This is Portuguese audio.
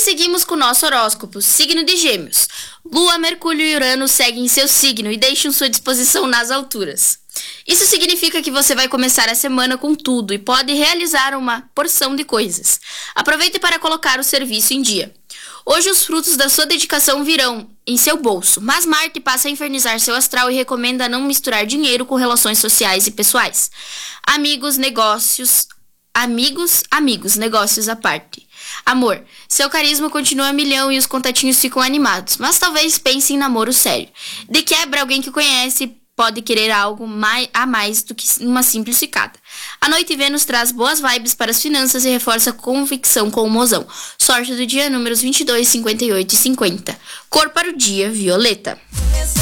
seguimos com o nosso horóscopo, signo de Gêmeos. Lua, Mercúrio e Urano seguem seu signo e deixam sua disposição nas alturas. Isso significa que você vai começar a semana com tudo e pode realizar uma porção de coisas. Aproveite para colocar o serviço em dia. Hoje os frutos da sua dedicação virão em seu bolso, mas Marte passa a infernizar seu astral e recomenda não misturar dinheiro com relações sociais e pessoais. Amigos, negócios à parte. Amor, seu carisma continua a milhão e os contatinhos ficam animados, mas talvez pense em namoro sério. De quebra, alguém que conhece pode querer algo a mais do que uma simples ficada. A noite Vênus traz boas vibes para as finanças e reforça a convicção com o mozão. Sorte do dia, números 22, 58 e 50. Cor para o dia, violeta.